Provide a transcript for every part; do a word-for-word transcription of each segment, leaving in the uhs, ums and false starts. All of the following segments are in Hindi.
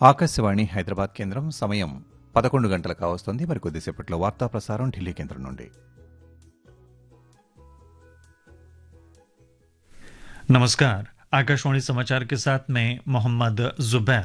ఆకాశవాణి హైదరాబాద్ కేంద్రం సమయం పదకొండు గంటలు కావస్తుంది. మరి కొద్దిసేపట్లో వార్తా ప్రసారం ఢిల్లీ కేంద్రం నుండి. नमस्कार, आकाशवाणी समाचार के साथ मैं मोहम्मद जुबैर।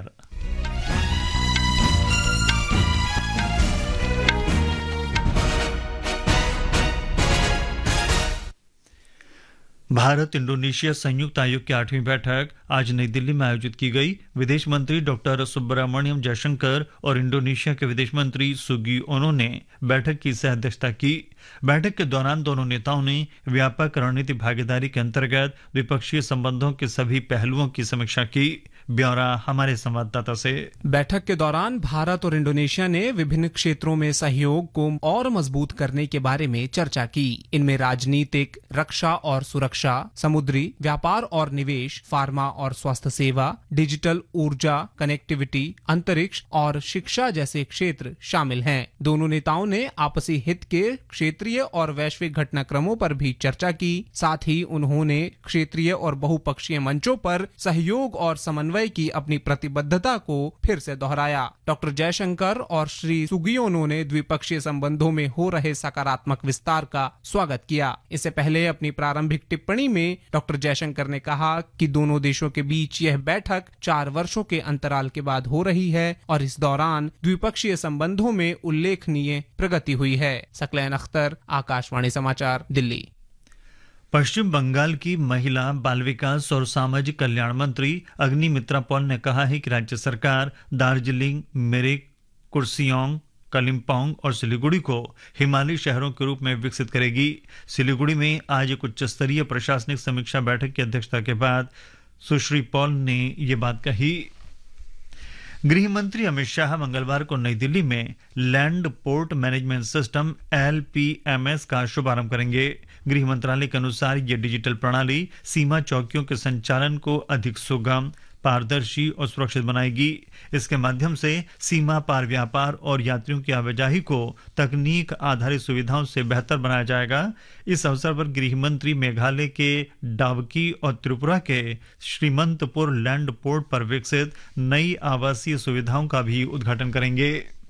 भारत इंडोनेशिया संयुक्त आयोग की आठवीं बैठक आज नई दिल्ली में आयोजित की गई। विदेश मंत्री डॉक्टर सुब्रमण्यम जयशंकर और इंडोनेशिया के विदेश मंत्री सुगियोनो ने बैठक की सह अध्यक्षता की। बैठक के दौरान दोनों नेताओं ने व्यापक रणनीति भागीदारी के अंतर्गत द्विपक्षीय संबंधों के सभी पहलुओं की समीक्षा की। ब्यौरा हमारे संवाददाता से। बैठक के दौरान भारत और इंडोनेशिया ने विभिन्न क्षेत्रों में सहयोग को और मजबूत करने के बारे में चर्चा की। इनमें राजनीतिक, रक्षा और सुरक्षा, समुद्री व्यापार और निवेश, फार्मा और स्वास्थ्य सेवा, डिजिटल ऊर्जा, कनेक्टिविटी, अंतरिक्ष और शिक्षा जैसे क्षेत्र शामिल हैं। दोनों नेताओं ने आपसी हित के क्षेत्रीय और वैश्विक घटनाक्रमों पर भी चर्चा की। साथ ही उन्होंने क्षेत्रीय और बहुपक्षीय मंचों पर सहयोग और समन्वय की अपनी प्रतिबद्धता को फिर से दोहराया। डॉक्टर जयशंकर और श्री सुगियोनो ने द्विपक्षीय संबंधों में हो रहे सकारात्मक विस्तार का स्वागत किया। इससे पहले अपनी प्रारंभिक टिप्पणी में डॉक्टर जयशंकर ने कहा कि दोनों देशों के बीच यह बैठक चार वर्षों के अंतराल के बाद हो रही है और इस दौरान द्विपक्षीय संबंधों में उल्लेखनीय प्रगति हुई है। सकलैन अख्तर, आकाशवाणी समाचार, दिल्ली। पश्चिम बंगाल की महिला, बाल विकास और सामाजिक कल्याण मंत्री अग्निमित्रा पॉल ने कहा है कि राज्य सरकार दार्जिलिंग, मिरिक, कुर्सियोंग, कलिम्पोंग और सिलीगुड़ी को हिमालयी शहरों के रूप में विकसित करेगी। सिलीगुड़ी में आज एक उच्च स्तरीय प्रशासनिक समीक्षा बैठक की अध्यक्षता के बाद सुश्री पॉल ने ये बात कही। गृह मंत्री अमित शाह मंगलवार को नई दिल्ली में land port management system L P M S का शुभारंभ करेंगे। गृह मंत्रालय के अनुसार ये डिजिटल प्रणाली सीमा चौकियों के संचालन को अधिक सुगम, पारदर्शी और सुरक्षित बनाएगी। इसके माध्यम से सीमा पार व्यापार और यात्रियों की आवाजाही को तकनीक आधारित सुविधाओं से बेहतर बनाया जाएगा। इस अवसर पर गृह मंत्री मेघालय के डावकी और त्रिपुरा के श्रीमंतपुर लैंड पोर्ट पर विकसित नई आवासीय सुविधाओं का भी उद्घाटन करेंगे।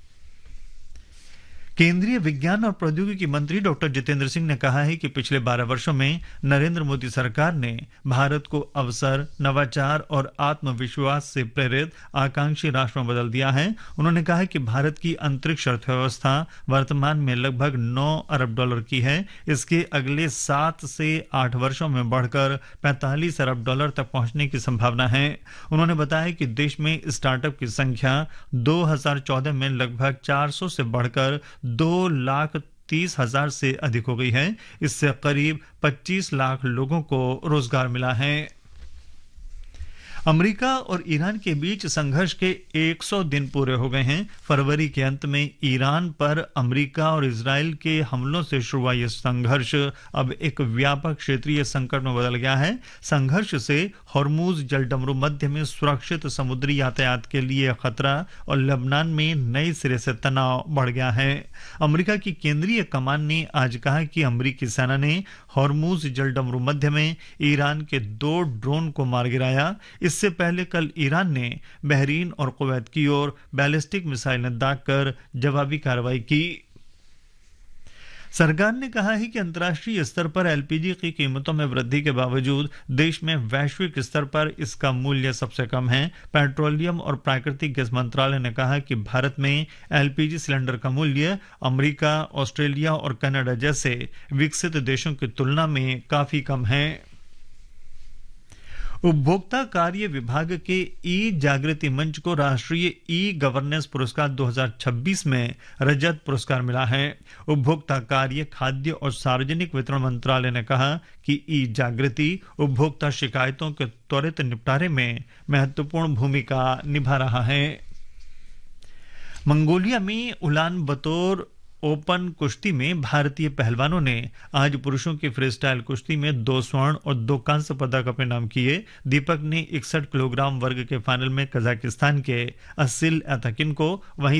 केंद्रीय विज्ञान और प्रौद्योगिकी मंत्री डॉक्टर जितेंद्र सिंह ने कहा है कि पिछले बारह वर्षों में नरेंद्र मोदी सरकार ने भारत को अवसर, नवाचार और आत्मविश्वास से प्रेरित आकांक्षी राष्ट्र में बदल दिया है। उन्होंने कहा कि भारत की अंतरिक्ष अर्थव्यवस्था वर्तमान में लगभग नौ अरब डॉलर की है। इसके अगले सात से आठ वर्षों में बढ़कर पैंतालीस अरब डॉलर तक पहुंचने की संभावना है। उन्होंने बताया कि देश में स्टार्टअप की संख्या दो हजार चौदह में लगभग चार सौ से बढ़कर दो लाख तीस हजार से अधिक हो गई है। इससे करीब पच्चीस लाख लोगों को रोजगार मिला है। अमेरिका और ईरान के बीच संघर्ष के सौ दिन पूरे हो गए हैं। फरवरी के अंत में ईरान पर अमेरिका और इजराइल के हमलों से शुरू हुआ यह संघर्ष अब एक व्यापक क्षेत्रीय संकट में बदल गया है। संघर्ष से हॉर्मुज जलडमरू मध्य में सुरक्षित समुद्री यातायात के लिए खतरा और लेबनान में नए सिरे से तनाव बढ़ गया है। अमेरिका की केंद्रीय कमान ने आज कहा कि अमेरिकी सेना ने हॉर्मुज जलडमरू मध्य में ईरान के दो ड्रोन को मार गिराया। इससे पहले कल ईरान ने बहरीन और कुवैत की ओर बैलिस्टिक मिसाइलें दागकर जवाबी कार्रवाई की। सरकार ने कहा है कि अंतर्राष्ट्रीय स्तर पर एल पी जी की कीमतों में वृद्धि के बावजूद देश में वैश्विक स्तर पर इसका मूल्य सबसे कम है। पेट्रोलियम और प्राकृतिक गैस मंत्रालय ने कहा कि भारत में एल पी जी सिलेंडर का मूल्य अमेरिका, ऑस्ट्रेलिया और कनाडा जैसे विकसित देशों की तुलना में काफी कम है। उपभोक्ता कार्य विभाग के ई जागृति मंच को राष्ट्रीय ई गवर्नेंस पुरस्कार दो हजार छब्बीस में रजत पुरस्कार मिला है। उपभोक्ता कार्य, खाद्य और सार्वजनिक वितरण मंत्रालय ने कहा कि ई जागृति उपभोक्ता शिकायतों के त्वरित निपटारे में महत्वपूर्ण भूमिका निभा रहा है। मंगोलिया में उलान बतोर ओपन कुश्ती में भारतीय पहलवानों ने आज पुरुषों की फ्रीस्टाइल कुश्ती में दो स्वर्ण और दो कांस्य पदक अपने नाम किए। दीपक ने इकसठ किलोग्राम वर्ग के फाइनल में कजाकिस्तान के असिल अतकिन को, वहीं